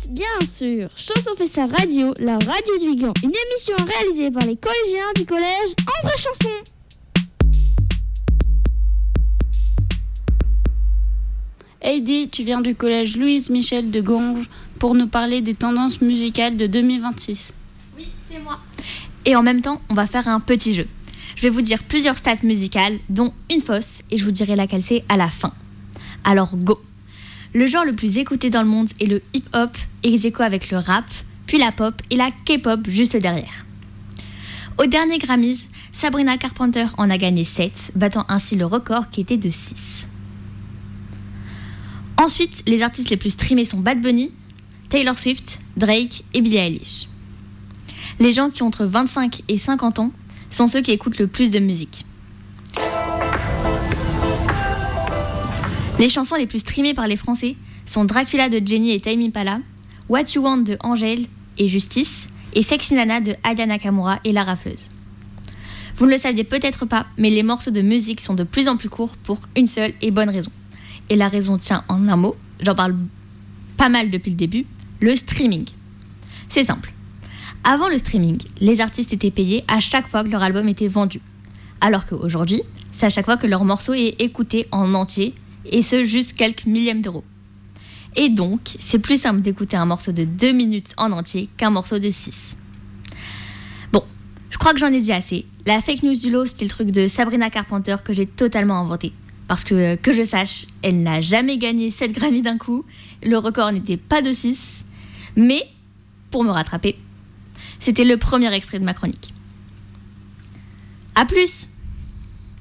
êtes bien sûr Chanson fait sa radio, la radio du Vigan, une émission réalisée par les collégiens du collège André Chanson. Heidi, tu viens du collège Louise Michel de Ganges pour nous parler des tendances musicales de 2026. Oui, c'est moi. Et en même temps, on va faire un petit jeu. Je vais vous dire plusieurs stats musicales, dont une fausse, et je vous dirai laquelle c'est à la fin. Alors go! Le genre le plus écouté dans le monde est le hip-hop, ex aequo avec le rap, puis la pop et la K-pop juste derrière. Au dernier Grammys, Sabrina Carpenter en a gagné 7, battant ainsi le record qui était de 6. Ensuite, les artistes les plus streamés sont Bad Bunny, Taylor Swift, Drake et Billie Eilish. Les gens qui ont entre 25 et 50 ans sont ceux qui écoutent le plus de musique. Les chansons les plus streamées par les Français sont Dracula de Jenny et Tame Impala, What You Want de Angèle et Justice, et Sexy Nana de Aya Nakamura et La Rafleuse. Vous ne le saviez peut-être pas, mais les morceaux de musique sont de plus en plus courts pour une seule et bonne raison. Et la raison tient en un mot, j'en parle pas mal depuis le début, le streaming. C'est simple. Avant le streaming, les artistes étaient payés à chaque fois que leur album était vendu. Alors qu'aujourd'hui, c'est à chaque fois que leur morceau est écouté en entier, et ce, juste quelques millièmes d'euros. Et donc, c'est plus simple d'écouter un morceau de 2 minutes en entier qu'un morceau de 6. Bon, je crois que j'en ai dit assez. La fake news du lot, c'était le truc de Sabrina Carpenter que j'ai totalement inventé. Parce que je sache, elle n'a jamais gagné 7 Grammy d'un coup, le record n'était pas de 6, mais, pour me rattraper, c'était le premier extrait de ma chronique. A plus!